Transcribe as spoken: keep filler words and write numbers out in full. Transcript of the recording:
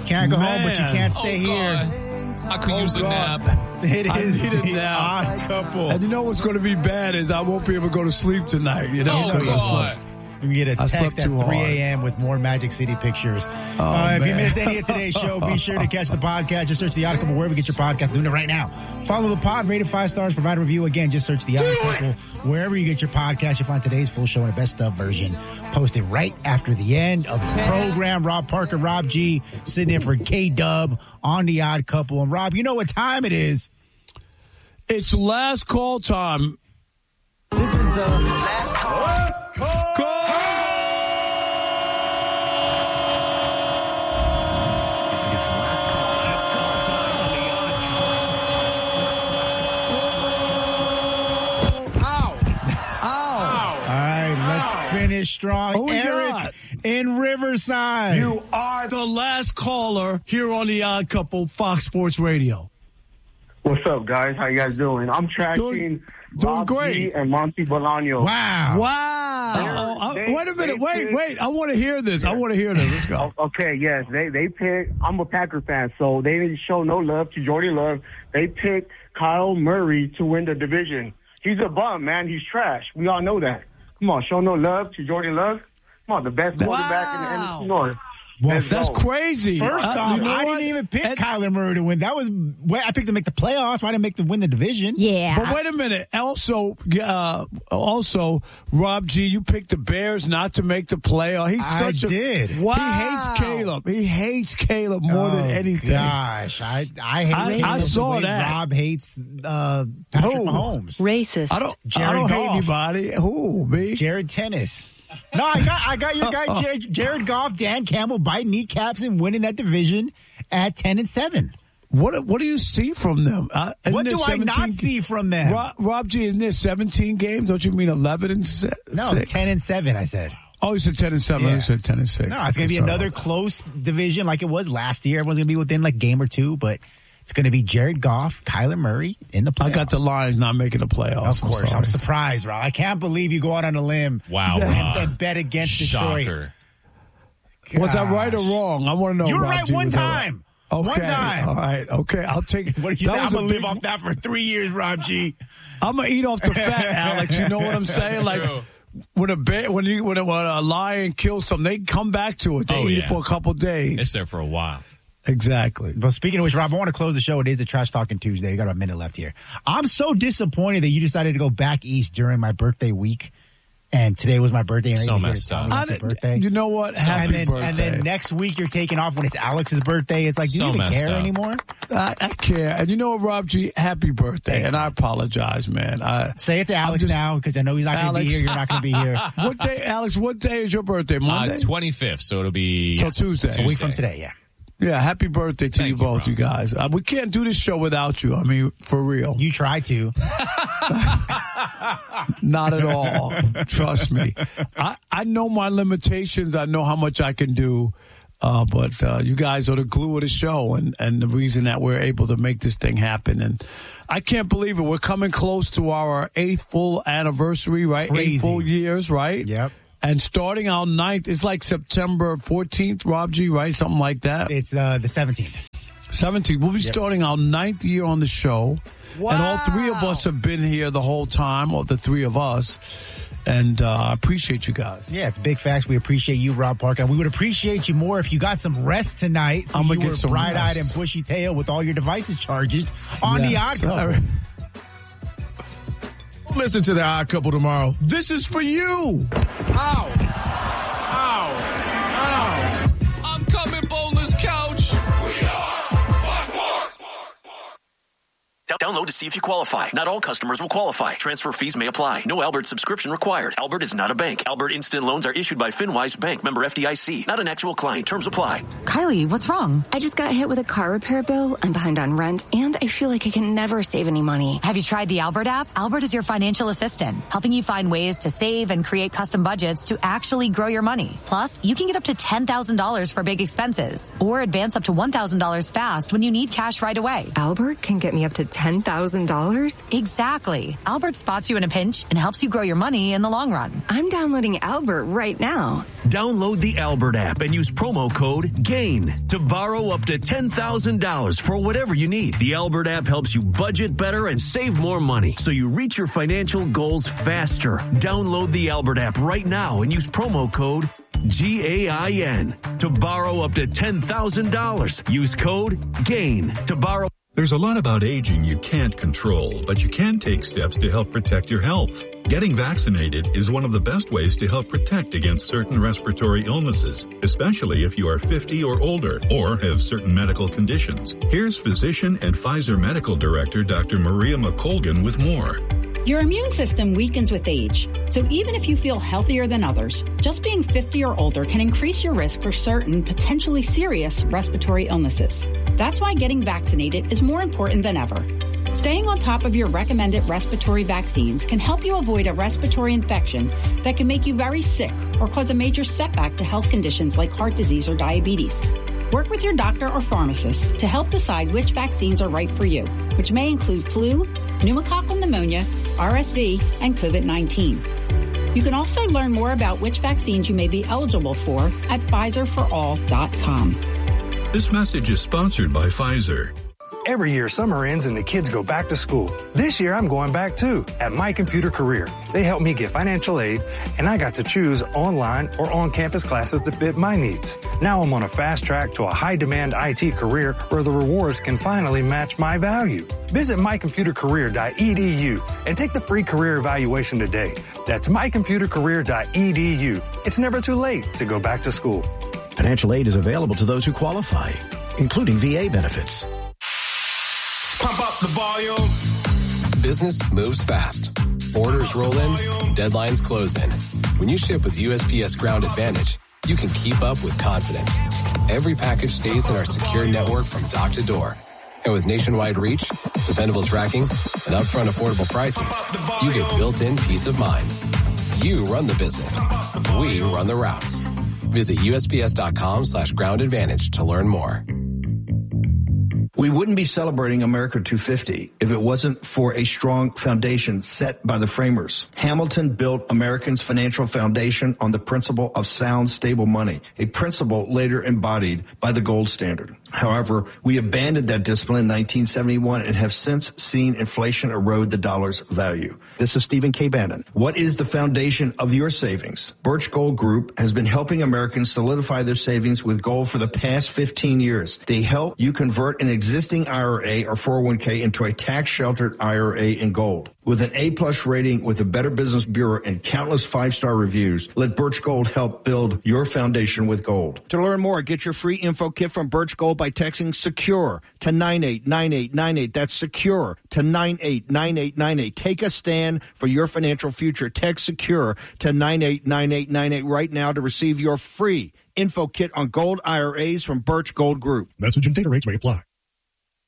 can't go Man. home, but you can't stay Oh, here. God. I could Oh, use a God. nap. It I is need a the nap. Odd Couple. And you know what's going to be bad is I won't be able to go to sleep tonight. You know, Oh, 'cause I God. slept. You get a I text slept at too three hard. a.m. with more Magic City pictures. Oh, uh, if you man. missed any of today's show, be sure to catch the podcast. Just search The Odd Couple wherever you get your podcast. Doing it right now. Follow the pod, rate it five stars, provide a review. Again, just search The Odd Couple wherever you get your podcast. You'll find today's full show and a best of version posted right after the end of the program. Rob Parker, Rob G, sitting there for K-Dub on The Odd Couple. And Rob, you know what time it is. It's last call time. This is the last call. Last call. Call. Finish strong. Oh, Eric God. in Riverside. You are the last caller here on The Odd Couple, Fox Sports Radio. What's up, guys? How you guys doing? I'm tracking Doing- doing Rob great. G and Monty Bolaños. Wow. Wow. They're- Oh, uh, they- wait a minute. they Wait, picked- wait. I want to hear this. I want to hear this. Let's go. O- Okay, yes, they they picked. I'm a Packer fan, so they didn't show no love to Jordy Love. They picked Kyle Murray to win the division. He's a bum, man. He's trash. We all know that. Come on, show no love to Jordy Love. Come on, the best quarterback in the N F C North. Well, Let's That's go. crazy. First Uh, off, you know I what? didn't even pick And- Kyler Murray to win. That was well, I picked to make the playoffs. I didn't make to win the division. Yeah. But wait a minute. Also, uh, also, Rob G, you picked the Bears not to make the playoff. He's I such a did. Wow. He hates Caleb. He hates Caleb more oh, than anything. Gosh, I I hate I- Caleb I the saw way that. Rob hates uh, Patrick Who? Mahomes. Racist. I don't. Jared I don't hate Goff. anybody. Who? Me? Jared Tennis. No, I got I got your guy Jared, Jared Goff, Dan Campbell biting kneecaps and winning that division at ten and seven. What What do you see from them? Uh, isn't What there do I not seventeen see from them? Rob, Rob G, isn't there seventeen games? Don't you mean eleven and se- No, six? ten and seven. I said. Oh, you said ten and seven. Yeah. I said ten and six. No, it's going to be Sorry another about close division like it was last year. Everyone's going to be within like game or two, but it's going to be Jared Goff, Kyler Murray in the that. playoffs. I got the Lions not making the playoffs. Of course, I'm, I'm sorry. surprised, Rob. I can't believe you go out on a limb Wow, and, Rob. and bet against Detroit. Shocker. Was I right or Gosh. wrong? I want to know. You were Rob right G, one was I right? time. Okay. One time. All right. Okay. I'll take. What do you that say? I'm was a going to live big- off that for three years, Rob G. I'm gonna eat off the fat, Alex. You know what I'm saying? Like True. when a bear, when you when a, when a lion kills something, they come back to it. They Oh, eat yeah. it for a couple days. It's there for a while. Exactly. Well, speaking of which, Rob, I want to close the show. It is a Trash Talking Tuesday. We got about a minute left here. I'm so disappointed that you decided to go back east during my birthday week. And today was my birthday. And So I didn't hear messed to tell up. me I happy didn't- birthday. You know what? Happy and then, birthday. and then next week you're taking off when it's Alex's birthday. It's like, do So you even messed care up. anymore? I, I care. And you know what, Rob G? Happy birthday. And I apologize, man. I, Say it to Alex just- now because I know he's not going to be Alex. here. You're not going to be here. what day, Alex? What day is your birthday? Monday. Uh, twenty-fifth, so it'll be So yes, Tuesday. A week from today, yeah. Yeah. Happy birthday to Thank you you, both, Rob. you guys. Uh, we can't do this show without you. I mean, for real. You try to. Not at all. Trust me. I, I know my limitations. I know how much I can do. Uh, but uh, you guys are the glue of the show and, and the reason that we're able to make this thing happen. And I can't believe it. We're coming close to our eighth full anniversary, right? Crazy. Eight full years, right? Yep. And starting our ninth, it's like September fourteenth, Rob G, right? Something like that. It's uh, the seventeenth. seventeenth. We'll be starting our ninth year on the show. Wow. And all three of us have been here the whole time, or the three of us. And uh, I appreciate you guys. Yeah, it's big facts. We appreciate you, Rob Parker. And we would appreciate you more if you got some rest tonight. So I'm gonna you get were some bright-eyed rest. and bushy-tailed with all your devices charged on Yes. the Odd Couple. Listen to The Odd Couple tomorrow. This is for you. Ow! Ow! Ow! I'm coming, Bowler's Couch. Download to see if you qualify. Not all customers will qualify. Transfer fees may apply. No Albert subscription required. Albert is not a bank. Albert Instant Loans are issued by FinWise Bank, member F D I C. Not an actual client. Terms apply. Kylie, what's wrong? I just got hit with a car repair bill. I'm behind on rent, and I feel like I can never save any money. Have you tried the Albert app? Albert is your financial assistant, helping you find ways to save and create custom budgets to actually grow your money. Plus, you can get up to ten thousand dollars for big expenses or advance up to one thousand dollars fast when you need cash right away. Albert can get me up to ten thousand thousand dollars? Exactly. Albert spots you in a pinch and helps you grow your money in the long run. I'm downloading Albert right now. Download the Albert app and use promo code GAIN to borrow up to ten thousand dollars for whatever you need. The Albert app helps you budget better and save more money so you reach your financial goals faster. Download the Albert app right now and use promo code G A I N to borrow up to ten thousand dollars. Use code GAIN to borrow. There's a lot about aging you can't control, but you can take steps to help protect your health. Getting vaccinated is one of the best ways to help protect against certain respiratory illnesses, especially if you are fifty or older or have certain medical conditions. Here's physician and Pfizer Medical Director Doctor Maria McColgan with more. Your immune system weakens with age, so even if you feel healthier than others, just being fifty or older can increase your risk for certain potentially serious respiratory illnesses. That's why getting vaccinated is more important than ever. Staying on top of your recommended respiratory vaccines can help you avoid a respiratory infection that can make you very sick or cause a major setback to health conditions like heart disease or diabetes. Work with your doctor or pharmacist to help decide which vaccines are right for you, which may include flu, pneumococcal pneumonia, R S V, and COVID nineteen. You can also learn more about which vaccines you may be eligible for at Pfizer for all dot com. This message is sponsored by Pfizer. Every year, summer ends and the kids go back to school. This year, I'm going back too at My Computer Career. They helped me get financial aid, and I got to choose online or on-campus classes that fit my needs. Now I'm on a fast track to a high-demand I T career where the rewards can finally match my value. Visit my computer career dot e d u and take the free career evaluation today. That's my computer career dot e d u. It's never too late to go back to school. Financial aid is available to those who qualify, including V A benefits. Pump up the volume. Business moves fast. Orders roll in, deadlines close in. When you ship with U S P S Ground Advantage, you can keep up with confidence. Every package stays in our secure network from dock to door. And with nationwide reach, dependable tracking, and upfront affordable pricing, you get built-in peace of mind. You run the business. We run the routes. Visit U S P S dot com slash ground advantage to learn more. We wouldn't be celebrating America two fifty if it wasn't for a strong foundation set by the framers. Hamilton built Americans' financial foundation on the principle of sound, stable money, a principle later embodied by the gold standard. However, we abandoned that discipline in nineteen seventy-one and have since seen inflation erode the dollar's value. This is Stephen K. Bannon. What is the foundation of your savings? Birch Gold Group has been helping Americans solidify their savings with gold for the past fifteen years. They help you convert an existing I R A or four oh one k into a tax-sheltered I R A in gold. With an A-plus rating with the Better Business Bureau and countless five-star reviews, let Birch Gold help build your foundation with gold. To learn more, get your free info kit from Birch Gold by texting SECURE to nine eight nine eight nine eight. That's SECURE to nine eight nine eight nine eight. Take a stand for your financial future. Text SECURE to nine eight nine eight nine eight right now to receive your free info kit on gold I R As from Birch Gold Group. Message and data rates may apply.